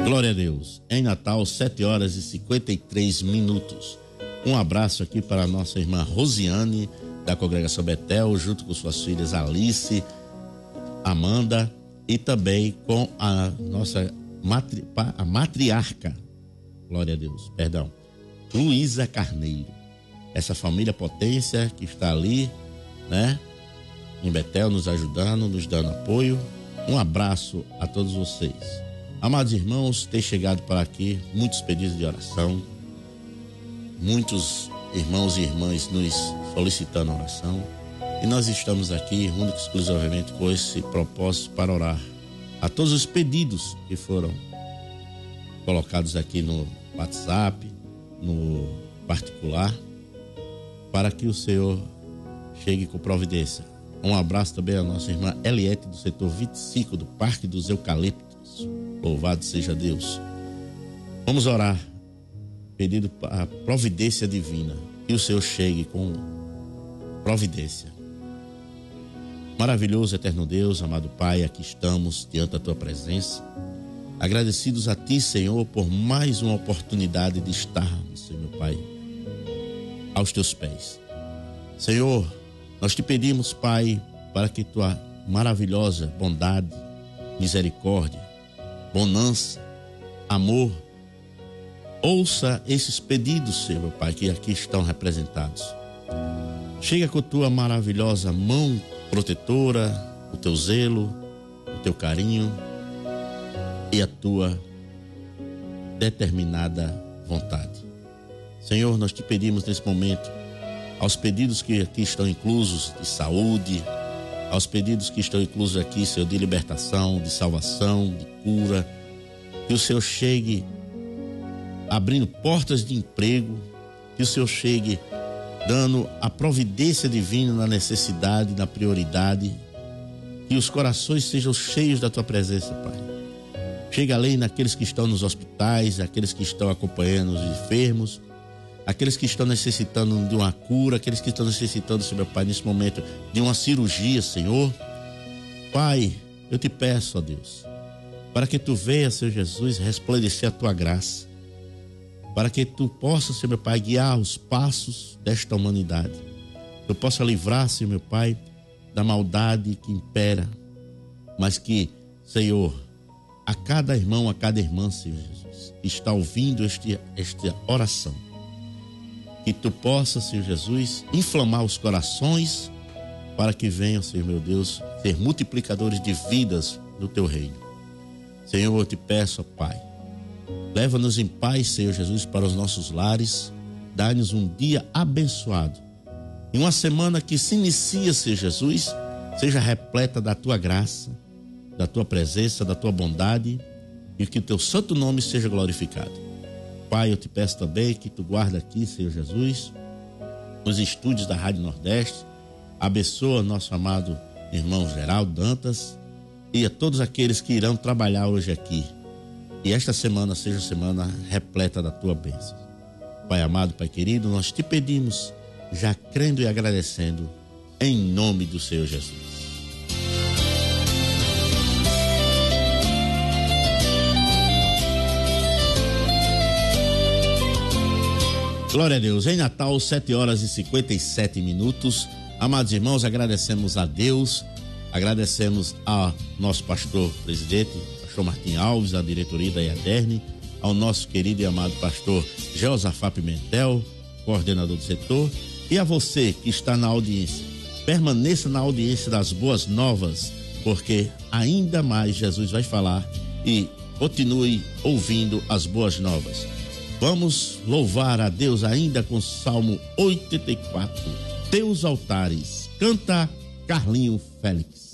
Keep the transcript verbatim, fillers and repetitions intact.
Glória a Deus. Em Natal, sete horas e cinquenta e três minutos. Um abraço aqui para a nossa irmã Rosiane, da Congregação Betel, junto com suas filhas Alice, Amanda e também com a nossa matri, a matriarca, glória a Deus, perdão, Luísa Carneiro. Essa família potência que está ali, né, em Betel, nos ajudando, nos dando apoio. Um abraço a todos vocês. Amados irmãos, tem chegado para aqui muitos pedidos de oração, muitos irmãos e irmãs nos solicitando oração, e nós estamos aqui único e exclusivamente com esse propósito para orar a todos os pedidos que foram colocados aqui no WhatsApp, no particular, para que o Senhor chegue com providência. Um abraço também à nossa irmã Eliette, do setor vinte e cinco do Parque dos Eucaliptos. Louvado seja Deus. Vamos orar, pedindo a providência divina, que o Senhor chegue com providência. Maravilhoso, eterno Deus, amado Pai, aqui estamos diante da Tua presença, agradecidos a Ti, Senhor, por mais uma oportunidade de estarmos, Senhor, meu Pai, aos Teus pés. Senhor, nós Te pedimos, Pai, para que Tua maravilhosa bondade, misericórdia, bonança, amor, ouça esses pedidos, Senhor, meu Pai, que aqui estão representados. Chega com Tua maravilhosa mão protetora, o Teu zelo, o Teu carinho e a Tua determinada vontade. Senhor, nós Te pedimos nesse momento, aos pedidos que aqui estão inclusos de saúde, aos pedidos que estão inclusos aqui, Senhor, de libertação, de salvação, de cura, que o Senhor chegue abrindo portas de emprego, que o Senhor chegue dando a providência divina na necessidade, na prioridade, que os corações sejam cheios da Tua presença, Pai. Chega além naqueles que estão nos hospitais, aqueles que estão acompanhando os enfermos, aqueles que estão necessitando de uma cura, aqueles que estão necessitando, Senhor, meu Pai, nesse momento de uma cirurgia, Senhor. Pai, eu Te peço, ó Deus, para que Tu venha, Senhor Jesus, resplandecer a Tua graça, para que Tu possas, Senhor meu Pai, guiar os passos desta humanidade. Tu possa livrar, Senhor meu Pai, da maldade que impera, mas que, Senhor, a cada irmão, a cada irmã, Senhor Jesus, está ouvindo este, esta oração, que Tu possa, Senhor Jesus, inflamar os corações para que venham, Senhor meu Deus, ser multiplicadores de vidas no Teu reino. Senhor, eu Te peço, ó Pai, leva-nos em paz, Senhor Jesus, para os nossos lares, dá-nos um dia abençoado, e uma semana que se inicia, Senhor Jesus, seja repleta da Tua graça, da Tua presença, da Tua bondade, e que o Teu santo nome seja glorificado. Pai, eu Te peço também que Tu guarda aqui, Senhor Jesus, os estúdios da Rádio Nordeste, abençoa nosso amado irmão Geraldo Dantas e a todos aqueles que irão trabalhar hoje aqui. E esta semana seja semana repleta da Tua bênção. Pai amado, Pai querido, nós Te pedimos, já crendo e agradecendo, em nome do Senhor Jesus. Glória a Deus. Em Natal, sete horas e cinquenta e sete minutos. Amados irmãos, agradecemos a Deus, agradecemos ao nosso pastor presidente, pastor Martim Alves, a diretoria da IADERN, ao nosso querido e amado pastor Josafá Pimentel, coordenador do setor, e a você que está na audiência. Permaneça na audiência das boas novas, porque ainda mais Jesus vai falar, e continue ouvindo as boas novas. Vamos louvar a Deus ainda com Salmo oitenta e quatro. Teus altares. Canta Carlinho Félix.